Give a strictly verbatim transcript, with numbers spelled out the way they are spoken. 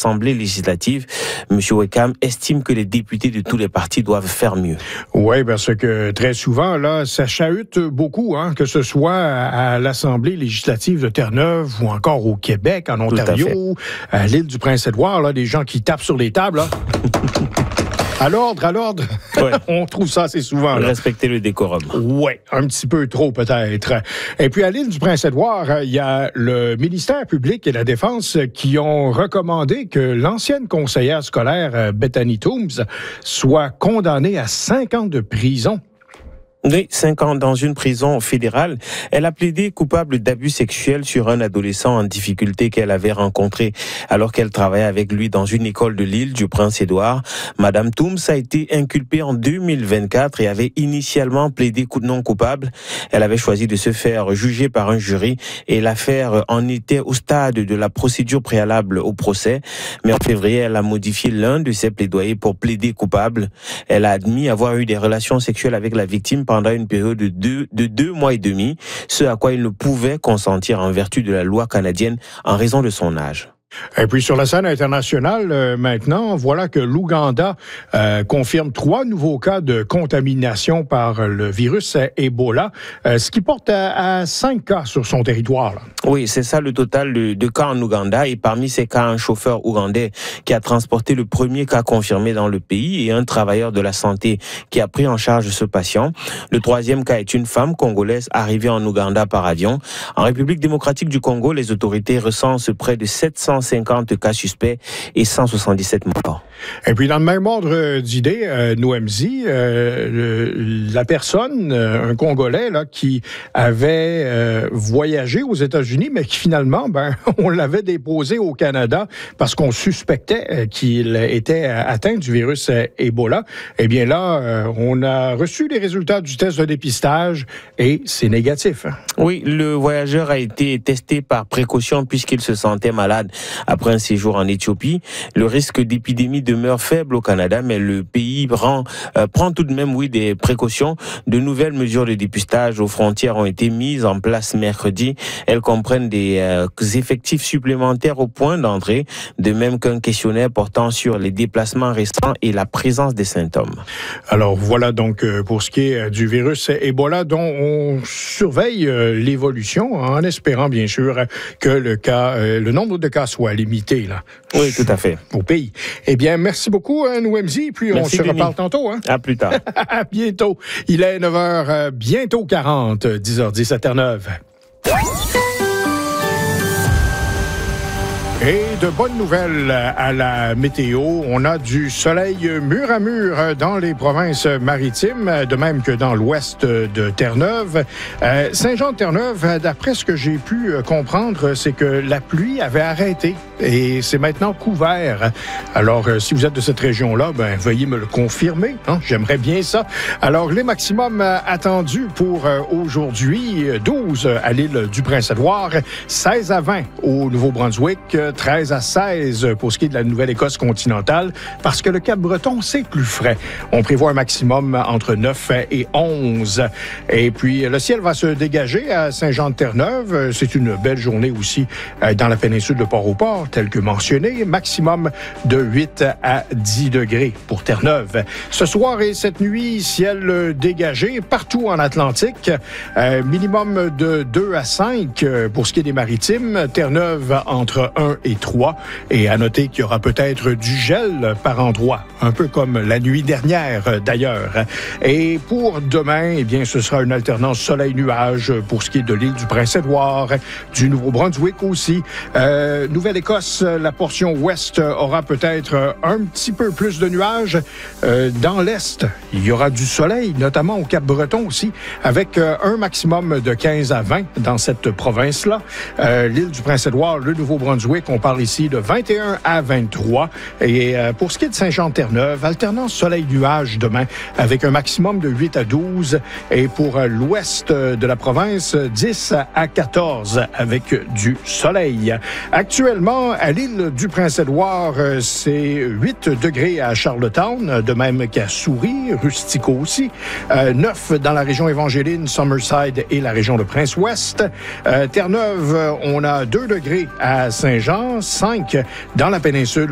l'Assemblée législative. M. Wekam estime que les députés de tous les partis doivent faire mieux. Oui, parce que très souvent, là, ça chahute beaucoup, hein, que ce soit à l'Assemblée législative de Terre-Neuve ou encore au Québec, en Ontario, à, à l'île du Prince-Édouard, là, des gens qui tapent sur les tables, là. À l'ordre, à l'ordre, ouais. On trouve ça assez souvent. Là. Respecter le décorum. Oui, un petit peu trop peut-être. Et puis à l'île du Prince-Édouard, il y a le ministère public et la Défense qui ont recommandé que l'ancienne conseillère scolaire Bethany Toombs soit condamnée à cinq ans de prison. Oui, cinq ans dans une prison fédérale. Elle a plaidé coupable d'abus sexuels sur un adolescent en difficulté qu'elle avait rencontré alors qu'elle travaillait avec lui dans une école de l'île du Prince-Édouard. Madame Toombs a été inculpée en deux mille vingt-quatre et avait initialement plaidé non coupable. Elle avait choisi de se faire juger par un jury et l'affaire en était au stade de la procédure préalable au procès. Mais en février, elle a modifié l'un de ses plaidoyers pour plaider coupable. Elle a admis avoir eu des relations sexuelles avec la victime pendant une période de deux, de deux mois et demi, ce à quoi il ne pouvait consentir en vertu de la loi canadienne en raison de son âge. Et puis sur la scène internationale, euh, maintenant, voilà que l'Ouganda euh, confirme trois nouveaux cas de contamination par le virus Ebola, euh, ce qui porte à, à cinq cas sur son territoire. Là. Oui, c'est ça le total de, de cas en Ouganda. Et parmi ces cas, un chauffeur ougandais qui a transporté le premier cas confirmé dans le pays et un travailleur de la santé qui a pris en charge ce patient. Le troisième cas est une femme congolaise arrivée en Ouganda par avion. En République démocratique du Congo, les autorités recensent près de sept cent cinquante cas suspects et cent soixante-dix-sept morts. Et puis, dans le même ordre d'idée, euh, Nouemzi, euh, le, la personne, euh, un Congolais, là, qui avait euh, voyagé aux États-Unis, mais qui finalement, ben, on l'avait déposé au Canada parce qu'on suspectait euh, qu'il était atteint du virus euh, Ebola. Eh bien là, euh, on a reçu les résultats du test de dépistage et c'est négatif. Oui, le voyageur a été testé par précaution puisqu'il se sentait malade après un séjour en Éthiopie. Le risque d'épidémie demeure faible au Canada, mais le pays prend, euh, prend tout de même oui, des précautions. De nouvelles mesures de dépistage aux frontières ont été mises en place mercredi. Elles comprennent des euh, effectifs supplémentaires au point d'entrée, de même qu'un questionnaire portant sur les déplacements récents et la présence des symptômes. Alors voilà donc euh, pour ce qui est du virus Ebola dont on surveille euh, l'évolution en espérant bien sûr que le cas, euh, le nombre de cas soit limité là. Oui, tout à fait. Au pays. Eh bien, merci beaucoup, hein, Nouemzi, puis merci, on se Denis. Reparle tantôt. Hein? À plus tard. À bientôt. Il est neuf heures, euh, bientôt quarante, dix heures dix à Terre-Neuve. Et de bonnes nouvelles à la météo. On a du soleil mur à mur dans les provinces maritimes, de même que dans l'ouest de Terre-Neuve. Euh, Saint-Jean-de-Terre-Neuve, d'après ce que j'ai pu comprendre, c'est que la pluie avait arrêté et c'est maintenant couvert. Alors, euh, si vous êtes de cette région-là, ben veuillez me le confirmer. Hein? J'aimerais bien ça. Alors, les maximums attendus pour euh, aujourd'hui, douze à l'île du Prince-Édouard, seize à vingt au Nouveau-Brunswick, treize à seize pour ce qui est de la Nouvelle-Écosse continentale, parce que le Cap-Breton, c'est plus frais. On prévoit un maximum entre neuf et onze. Et puis, le ciel va se dégager à Saint-Jean-de-Terre-Neuve. C'est une belle journée aussi dans la péninsule de Port-au-Port, tel que mentionné. Maximum de huit à dix degrés pour Terre-Neuve. Ce soir et cette nuit, ciel dégagé partout en Atlantique. Euh, minimum de deux à cinq pour ce qui est des maritimes. Terre-Neuve entre un et trois. Et à noter qu'il y aura peut-être du gel par endroits, un peu comme la nuit dernière d'ailleurs. Et pour demain, eh bien, ce sera une alternance soleil-nuage pour ce qui est de l'île du Prince-Édouard, du Nouveau-Brunswick aussi. Euh, Nouvelle-Écosse, la portion ouest aura peut-être un petit peu plus de nuages. Euh, dans l'est, il y aura du soleil, notamment au Cap-Breton aussi, avec euh, un maximum de quinze à vingt dans cette province-là. Euh, l'île du Prince-Édouard, le Nouveau-Brunswick, on parle ici de vingt et un à vingt-trois. Et euh, pour ce qui est de Saint-Jean-de-Terre-Neuve, alternance soleil-nuage demain avec un maximum de huit à douze. Et pour euh, l'ouest de la province, dix à quatorze avec du soleil. Actuellement, à l'île du Prince-Édouard, euh, c'est huit degrés à Charlottetown, de même qu'à Souris, Rustico aussi. Euh, neuf dans la région évangéline, Summerside et la région de Prince-Ouest. Euh, Terre-Neuve, on a deux degrés à Saint-Jean, cinq dans la péninsule